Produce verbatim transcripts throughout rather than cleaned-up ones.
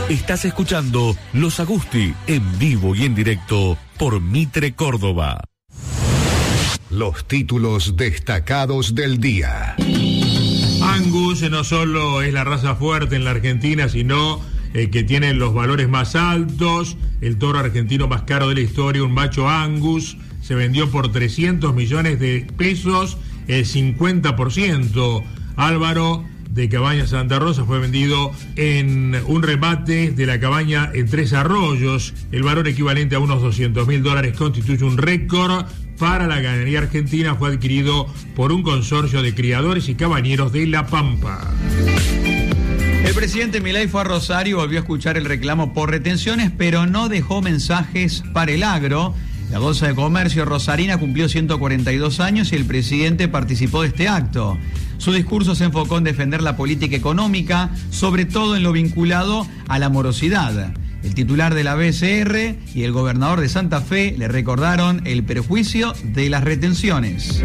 Estás escuchando Los Agusti en vivo y en directo por Mitre Córdoba. Los títulos destacados del día. Angus no solo es la raza fuerte en la Argentina, sino eh, que tiene los valores más altos. El toro argentino más caro de la historia, un macho Angus, se vendió por trescientos millones de pesos, el cincuenta por ciento. Álvaro de Cabañas Santa Rosa fue vendido en un remate de la cabaña en Tres Arroyos. El valor equivalente a unos doscientos mil dólares constituye un récord para la ganadería argentina. Fue adquirido por un consorcio de criadores y cabañeros de La Pampa. El presidente Milei fue a Rosario y volvió a escuchar el reclamo por retenciones, pero no dejó mensajes para el agro. La Bolsa de Comercio rosarina cumplió ciento cuarenta y dos años y el presidente participó de este acto. Su discurso se enfocó en defender la política económica, sobre todo en lo vinculado a la morosidad. El titular de la B C R y el gobernador de Santa Fe le recordaron el perjuicio de las retenciones.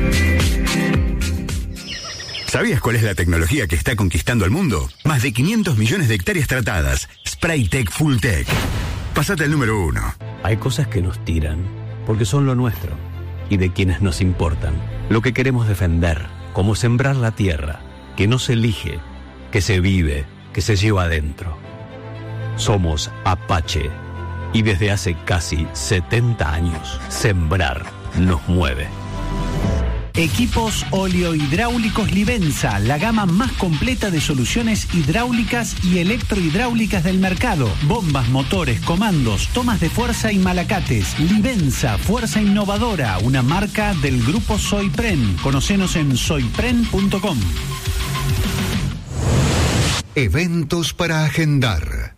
¿Sabías cuál es la tecnología que está conquistando el mundo? Más de quinientos millones de hectáreas tratadas. Spraytec Fulltech. Pásate al número uno. Hay cosas que nos tiran porque son lo nuestro y de quienes nos importan. Lo que queremos defender, como sembrar la tierra, que no se elige, que se vive, que se lleva adentro. Somos Apache y desde hace casi setenta años, sembrar nos mueve. Equipos oleohidráulicos Livenza, la gama más completa de soluciones hidráulicas y electrohidráulicas del mercado. Bombas, motores, comandos, tomas de fuerza y malacates. Livenza, fuerza innovadora, una marca del grupo Soypren. Conocenos en soypren punto com. Eventos para agendar.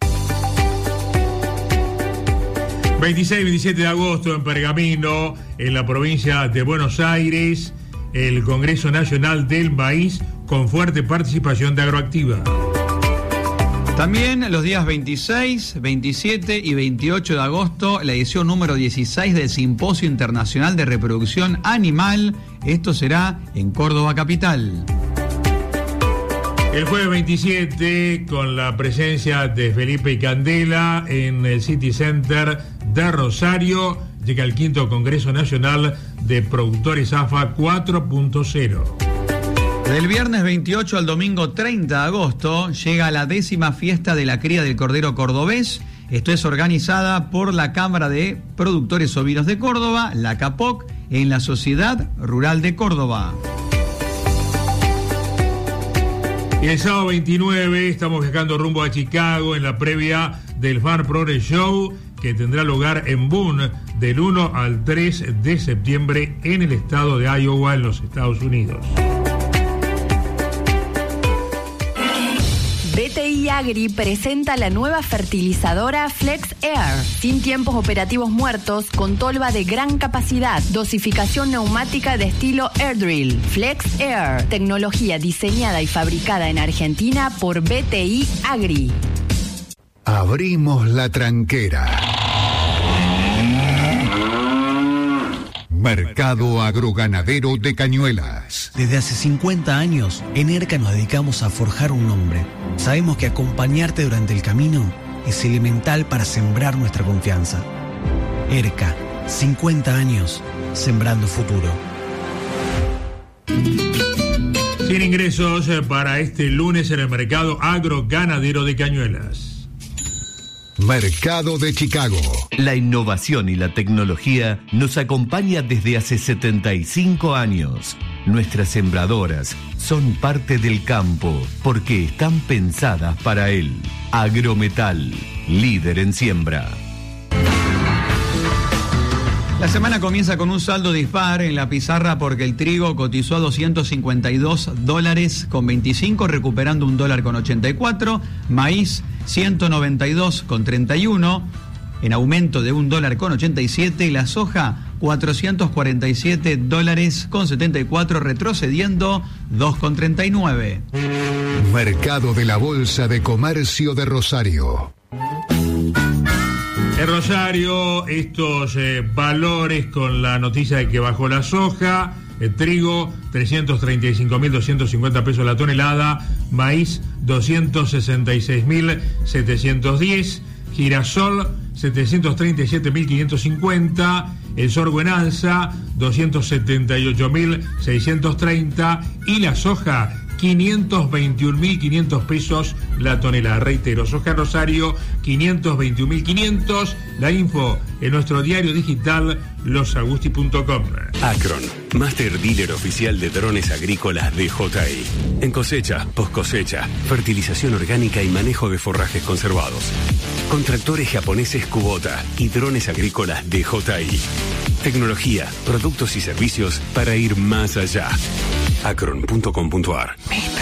veintiséis y veintisiete de agosto en Pergamino, en la provincia de Buenos Aires, el Congreso Nacional del Maíz con fuerte participación de Agroactiva. También los días veintiséis, veintisiete y veintiocho de agosto, la edición número dieciséis del Simposio Internacional de Reproducción Animal. Esto será en Córdoba capital. El jueves veintisiete, con la presencia de Felipe y Candela en el City Center de Rosario, llega el quinto Congreso Nacional de Productores A F A cuatro punto cero. Del viernes veintiocho al domingo treinta de agosto llega la décima fiesta de la cría del cordero cordobés. Esto es organizada por la Cámara de Productores Ovinos de Córdoba, la CAPOC, en la Sociedad Rural de Córdoba. Y el sábado veintinueve estamos viajando rumbo a Chicago en la previa del Farm Progress Show, que tendrá lugar en Boone del uno al tres de septiembre en el estado de Iowa, en los Estados Unidos. B T I Agri presenta la nueva fertilizadora Flex Air, sin tiempos operativos muertos, con tolva de gran capacidad, dosificación neumática de estilo Air Drill. Flex Air, tecnología diseñada y fabricada en Argentina por B T I Agri. Abrimos la tranquera. Mercado Agroganadero de Cañuelas. Desde hace cincuenta años, en ERCA nos dedicamos a forjar un nombre. Sabemos que acompañarte durante el camino es elemental para sembrar nuestra confianza. ERCA, cincuenta años, sembrando futuro. Sin ingresos para este lunes en el Mercado Agroganadero de Cañuelas. Mercado de Chicago. La innovación y la tecnología nos acompaña desde hace setenta y cinco años. Nuestras sembradoras son parte del campo porque están pensadas para él. Agrometal, líder en siembra. La semana comienza con un saldo dispar en la pizarra porque el trigo cotizó a doscientos cincuenta y dos dólares con veinticinco, recuperando un dólar con ochenta y cuatro. Maíz ciento noventa y dos con treinta y uno, en aumento de un dólar con ochenta y siete. Y la soja cuatrocientos cuarenta y siete dólares con setenta y cuatro, retrocediendo dos con treinta y nueve. Mercado de la Bolsa de Comercio de Rosario. En Rosario, estos eh, valores con la noticia de que bajó la soja, el trigo, trescientos treinta y cinco mil doscientos cincuenta pesos la tonelada, maíz doscientos sesenta y seis mil setecientos diez, girasol setecientos treinta y siete mil quinientos cincuenta, el sorgo en alza doscientos setenta y ocho mil seiscientos treinta y la soja quinientos veintiún mil quinientos pesos la tonelada. Reitero, soja Rosario quinientos veintiún mil quinientos. La info en nuestro diario digital los agusti punto com. Acron, Master Dealer Oficial de Drones Agrícolas D J I. En cosecha, post cosecha, fertilización orgánica y manejo de forrajes conservados. Con tractores japoneses Kubota y drones agrícolas D J I. Tecnología, productos y servicios para ir más allá. acron punto com punto a r.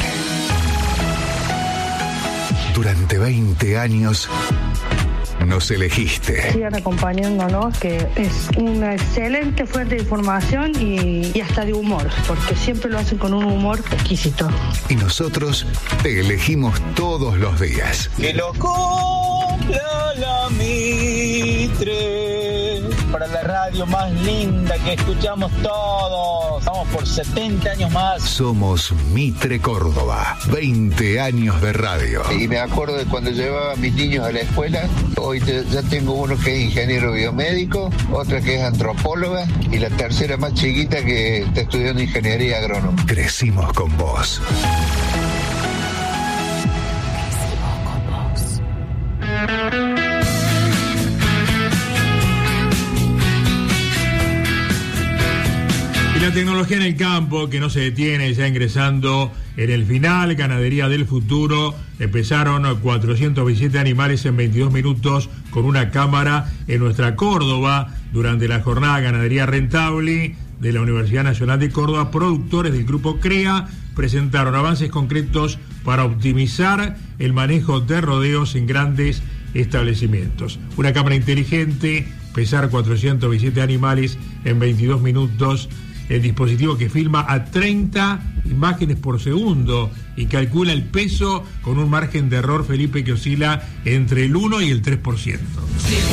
Durante veinte años nos elegiste. Sigan acompañándonos, que es una excelente fuente de información y, y hasta de humor, porque siempre lo hacen con un humor exquisito. Y nosotros te elegimos todos los días. Que lo cumpla la Mitre, para la radio más linda que escuchamos todos. Vamos por setenta años más. Somos Mitre Córdoba, veinte años de radio. Y me acuerdo de cuando llevaba a mis niños a la escuela. Hoy te, ya tengo uno que es ingeniero biomédico, otra que es antropóloga y la tercera más chiquita que está estudiando ingeniería agrónoma. Crecimos con vos. La tecnología en el campo que no se detiene, ya ingresando en el final. Ganadería del futuro. Empezaron cuatrocientos veintisiete animales en veintidós minutos con una cámara en nuestra Córdoba durante la jornada Ganadería Rentable de la Universidad Nacional de Córdoba. Productores del grupo CREA presentaron avances concretos para optimizar el manejo de rodeos en grandes establecimientos. Una cámara inteligente, pesar cuatrocientos veintisiete animales en veintidós minutos. El dispositivo que filma a treinta imágenes por segundo y calcula el peso con un margen de error, Felipe, que oscila entre el uno y el tres por ciento.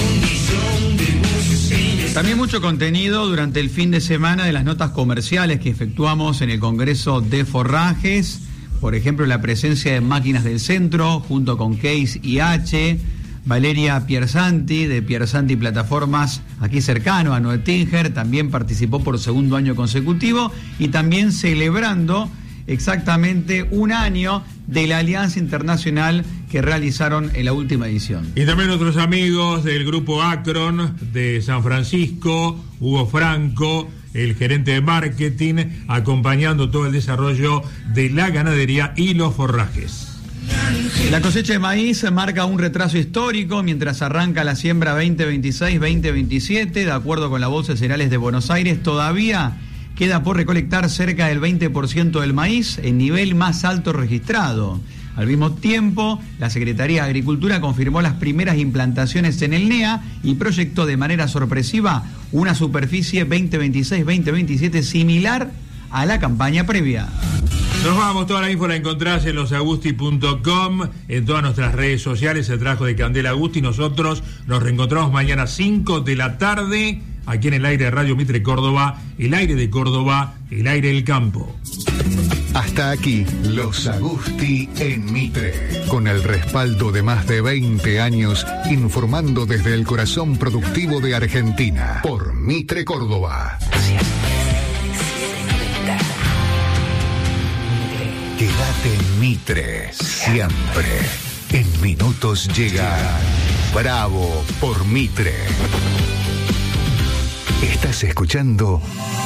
También mucho contenido durante el fin de semana de las notas comerciales que efectuamos en el Congreso de Forrajes. Por ejemplo, la presencia de Máquinas del Centro junto con Case I H. Valeria Piersanti, de Piersanti Plataformas, aquí cercano a Noetinger, también participó por segundo año consecutivo y también celebrando exactamente un año de la Alianza Internacional que realizaron en la última edición. Y también nuestros amigos del grupo Acron de San Francisco, Hugo Franco, el gerente de marketing, acompañando todo el desarrollo de la ganadería y los forrajes. La cosecha de maíz marca un retraso histórico mientras arranca la siembra veinte veintiséis veinte veintisiete. De acuerdo con la Bolsa de Cereales de Buenos Aires, todavía queda por recolectar cerca del veinte por ciento del maíz, el nivel más alto registrado. Al mismo tiempo, la Secretaría de Agricultura confirmó las primeras implantaciones en el N E A y proyectó de manera sorpresiva una superficie veinte veintiséis veinte veintisiete similar a la campaña previa. Nos vamos, toda la info la encontrás en los agusti punto com, en todas nuestras redes sociales, el trabajo de Candela Agusti. Nosotros nos reencontramos mañana cinco de la tarde, aquí en el aire de Radio Mitre Córdoba, el aire de Córdoba, el aire del campo. Hasta aquí, Los Agusti en Mitre, con el respaldo de más de veinte años, informando desde el corazón productivo de Argentina, por Mitre Córdoba. Quédate en Mitre, siempre. En minutos llega Bravo por Mitre. Estás escuchando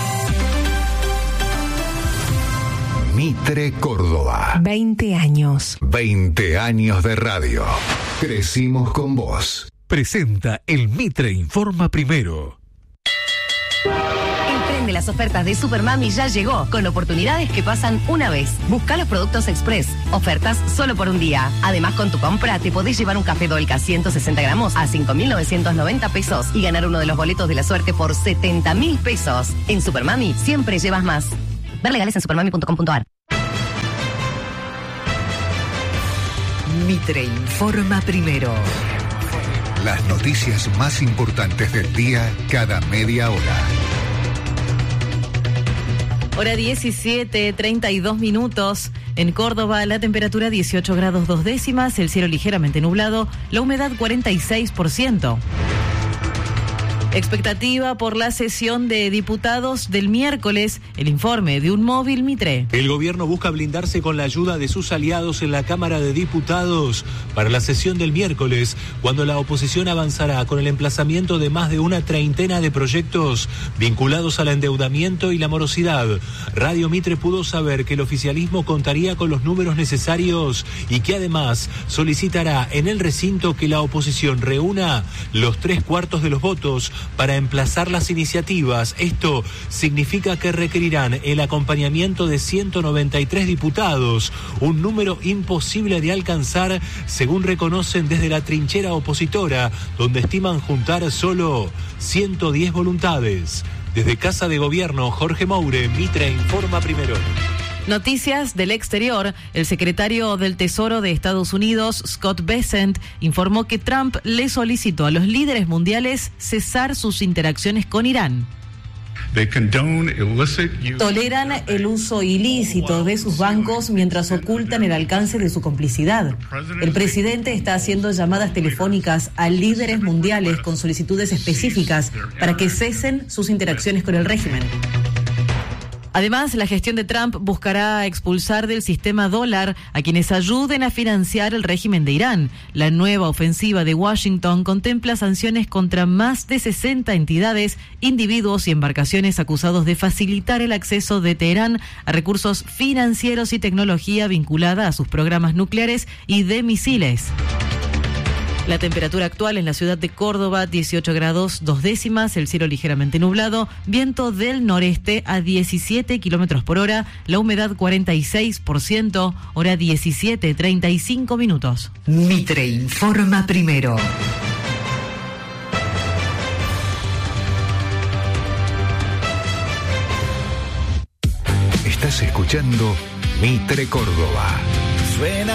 Mitre Córdoba. veinte años. veinte años de radio. Crecimos con vos. Presenta el Mitre Informa Primero. De las ofertas de Supermami ya llegó, con oportunidades que pasan una vez. Busca los productos Express, ofertas solo por un día. Además, con tu compra te podés llevar un café Dolca ciento sesenta gramos a cinco mil novecientos noventa pesos y ganar uno de los boletos de la suerte por setenta mil pesos. En Supermami siempre llevas más. Ver legales en supermami punto com punto a r. Mitre Informa Primero. Las noticias más importantes del día cada media hora. Hora diecisiete, treinta y dos minutos. En Córdoba, la temperatura dieciocho grados dos décimas, el cielo ligeramente nublado, la humedad cuarenta y seis por ciento. Expectativa por la sesión de diputados del miércoles, el informe de un móvil Mitre. El gobierno busca blindarse con la ayuda de sus aliados en la Cámara de Diputados para la sesión del miércoles, cuando la oposición avanzará con el emplazamiento de más de una treintena de proyectos vinculados al endeudamiento y la morosidad. Radio Mitre pudo saber que el oficialismo contaría con los números necesarios y que además solicitará en el recinto que la oposición reúna los tres cuartos de los votos para emplazar las iniciativas. Esto significa que requerirán el acompañamiento de ciento noventa y tres diputados, un número imposible de alcanzar, según reconocen desde la trinchera opositora, donde estiman juntar solo ciento diez voluntades. Desde Casa de Gobierno, Jorge Moure, Mitre Informa Primero. Noticias del exterior. El secretario del Tesoro de Estados Unidos, Scott Bessent, informó que Trump le solicitó a los líderes mundiales cesar sus interacciones con Irán. Toleran el uso ilícito de sus bancos mientras ocultan el alcance de su complicidad. El presidente está haciendo llamadas telefónicas a líderes mundiales con solicitudes específicas para que cesen sus interacciones con el régimen. Además, la gestión de Trump buscará expulsar del sistema dólar a quienes ayuden a financiar el régimen de Irán. La nueva ofensiva de Washington contempla sanciones contra más de sesenta entidades, individuos y embarcaciones acusados de facilitar el acceso de Teherán a recursos financieros y tecnología vinculada a sus programas nucleares y de misiles. La temperatura actual en la ciudad de Córdoba, dieciocho grados dos décimas, el cielo ligeramente nublado, viento del noreste a diecisiete kilómetros por hora, la humedad cuarenta y seis por ciento, hora diecisiete, treinta y cinco minutos. Mitre Informa Primero. Estás escuchando Mitre Córdoba. Suena